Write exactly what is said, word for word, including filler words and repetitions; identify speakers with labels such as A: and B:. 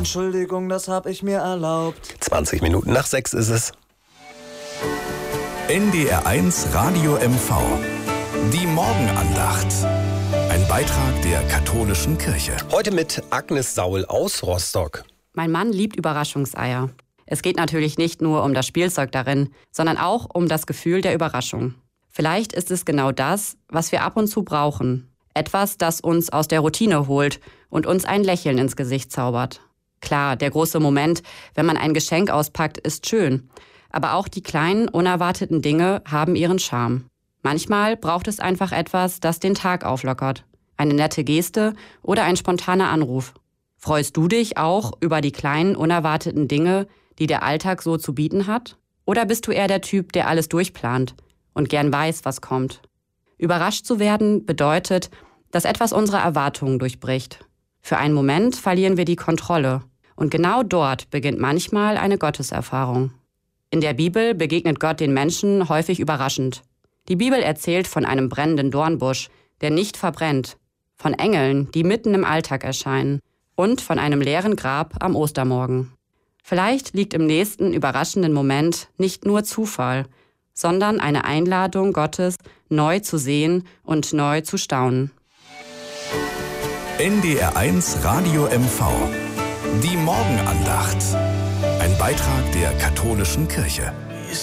A: Entschuldigung, das hab ich mir erlaubt.
B: zwanzig Minuten nach sechs ist es.
C: N D R eins Radio M V. Die Morgenandacht. Ein Beitrag der katholischen Kirche.
B: Heute mit Agnes Saul aus Rostock.
D: Mein Mann liebt Überraschungseier. Es geht natürlich nicht nur um das Spielzeug darin, sondern auch um das Gefühl der Überraschung. Vielleicht ist es genau das, was wir ab und zu brauchen. Etwas, das uns aus der Routine holt und uns ein Lächeln ins Gesicht zaubert. Klar, der große Moment, wenn man ein Geschenk auspackt, ist schön. Aber auch die kleinen, unerwarteten Dinge haben ihren Charme. Manchmal braucht es einfach etwas, das den Tag auflockert. Eine nette Geste oder ein spontaner Anruf. Freust du dich auch über die kleinen, unerwarteten Dinge, die der Alltag so zu bieten hat? Oder bist du eher der Typ, der alles durchplant und gern weiß, was kommt? Überrascht zu werden bedeutet, dass etwas unsere Erwartungen durchbricht. Für einen Moment verlieren wir die Kontrolle. Und genau dort beginnt manchmal eine Gotteserfahrung. In der Bibel begegnet Gott den Menschen häufig überraschend. Die Bibel erzählt von einem brennenden Dornbusch, der nicht verbrennt, von Engeln, die mitten im Alltag erscheinen und von einem leeren Grab am Ostermorgen. Vielleicht liegt im nächsten überraschenden Moment nicht nur Zufall, sondern eine Einladung Gottes, neu zu sehen und neu zu staunen.
C: N D R eins Radio M V. Die Morgenandacht. Ein Beitrag der katholischen Kirche.